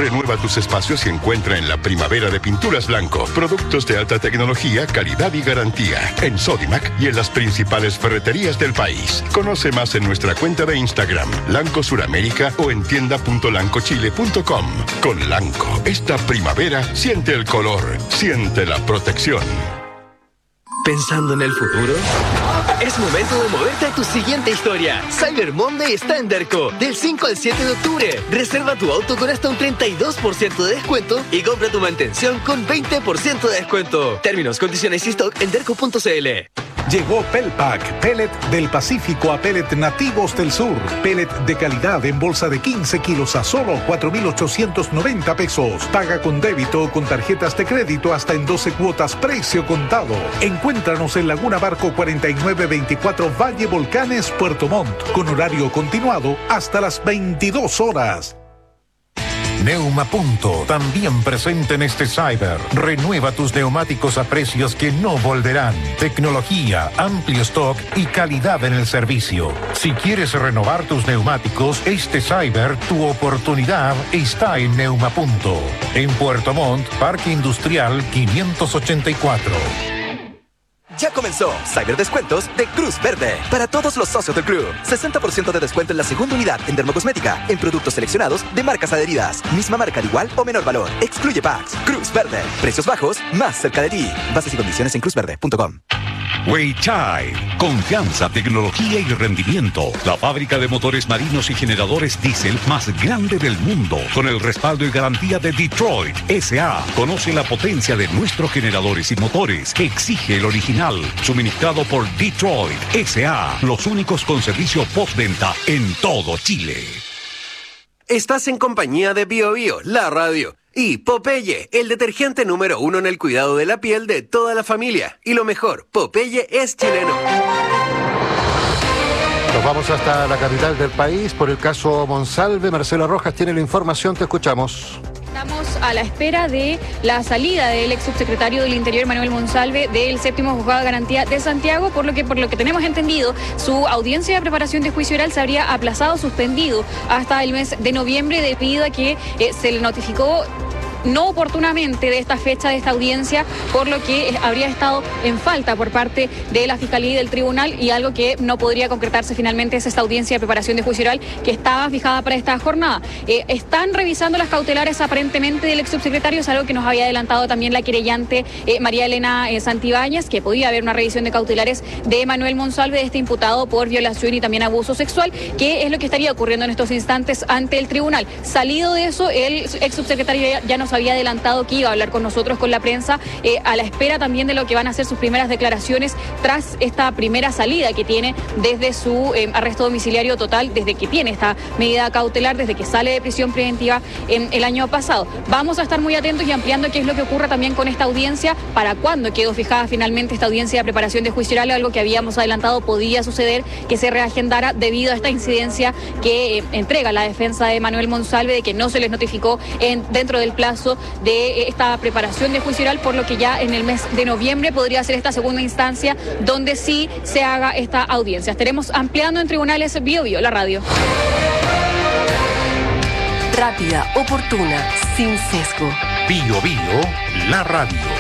Renueva tus espacios y encuentra en la primavera de Pinturas Blanco productos de alta tecnología, calidad y garantía en Sodimac y en las principales ferreterías del país. Conoce más en nuestra cuenta de Instagram, Lanco Suramérica, o en tienda.lancochile.com. Con Lanco, esta primavera siente el color, siente la protección. ¿Pensando en el futuro? Es momento de moverte a tu siguiente historia. Cyber Monday está en Derco, del 5 al 7 de octubre. Reserva tu auto con hasta un 32% de descuento y compra tu mantención con 20% de descuento. Términos, condiciones y stock en derco.cl. Llegó Pelpac, pellet del Pacífico a pellet nativos del sur. Pellet de calidad en bolsa de 15 kilos a solo 4,890 pesos. Paga con débito o con tarjetas de crédito hasta en 12 cuotas precio contado. Encuéntranos en Laguna Barco 4924 Valle Volcanes, Puerto Montt, con horario continuado hasta las 22 horas. Neumapunto, también presente en este Cyber. Renueva tus neumáticos a precios que no volverán. Tecnología, amplio stock y calidad en el servicio. Si quieres renovar tus neumáticos, este Cyber, tu oportunidad está en Neumapunto. En Puerto Montt, Parque Industrial 584. Ya comenzó Cyberdescuentos de Cruz Verde. Para todos los socios del club, 60% de descuento en la segunda unidad en dermocosmética, en productos seleccionados de marcas adheridas. Misma marca de igual o menor valor. Excluye packs. Cruz Verde. Precios bajos, más cerca de ti. Bases y condiciones en cruzverde.com. Weichai. Confianza, tecnología y rendimiento. La fábrica de motores marinos y generadores diésel más grande del mundo. Con el respaldo y garantía de Detroit S.A. Conoce la potencia de nuestros generadores y motores. Exige el original. Suministrado por Detroit S.A. Los únicos con servicio postventa en todo Chile. Estás en compañía de Bio Bio, la radio. Y Popeye, el detergente número 1 en el cuidado de la piel de toda la familia. Y lo mejor, Popeye es chileno. Nos vamos hasta la capital del país por el caso Monsalve. Marcela Rojas tiene la información, te escuchamos. Estamos a la espera de la salida del ex subsecretario del Interior, Manuel Monsalve, del séptimo juzgado de garantía de Santiago, por lo que tenemos entendido, su audiencia de preparación de juicio oral se habría aplazado, suspendido hasta el mes de noviembre debido a que se le notificó no oportunamente de esta fecha de esta audiencia, por lo que habría estado en falta por parte de la Fiscalía y del Tribunal, y algo que no podría concretarse finalmente es esta audiencia de preparación de juicio oral que estaba fijada para esta jornada. Están revisando las cautelares aparentemente del ex subsecretario, es algo que nos había adelantado también la querellante María Elena Santibáñez, que podía haber una revisión de cautelares de Manuel Monsalve, de este imputado por violación y también abuso sexual, que es lo que estaría ocurriendo en estos instantes ante el tribunal. Salido de eso, el ex subsecretario ya nos había adelantado que iba a hablar con nosotros, con la prensa, a la espera también de lo que van a ser sus primeras declaraciones tras esta primera salida que tiene desde su arresto domiciliario total, desde que tiene esta medida cautelar, desde que sale de prisión preventiva el año pasado. Vamos a estar muy atentos y ampliando qué es lo que ocurre también con esta audiencia, para cuándo quedó fijada finalmente esta audiencia de preparación de juicio oral, algo que habíamos adelantado podía suceder, que se reagendara debido a esta incidencia que entrega la defensa de Manuel Monsalve, de que no se les notificó dentro del plazo de esta preparación de juicio oral, por lo que ya en el mes de noviembre podría ser esta segunda instancia donde sí se haga esta audiencia. Estaremos ampliando en tribunales Bio Bio, la radio. Rápida, oportuna, sin sesgo. Bio Bio, la radio.